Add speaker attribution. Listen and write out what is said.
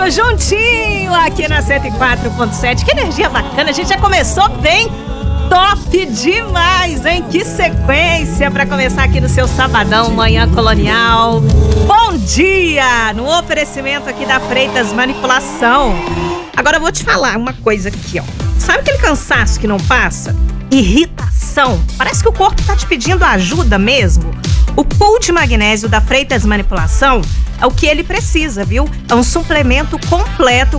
Speaker 1: comigo juntinho aqui na 104.7. Que energia bacana, a gente já começou bem. Top demais, hein? Que sequência para começar aqui no seu sabadão, Manhã Colonial. Bom dia! No oferecimento aqui da Freitas Manipulação. Agora eu vou te falar uma coisa aqui, ó. Sabe aquele cansaço que não passa? Irritação. Parece que o corpo tá te pedindo ajuda mesmo. O pool de magnésio da Freitas Manipulação é o que ele precisa, viu? É um suplemento completo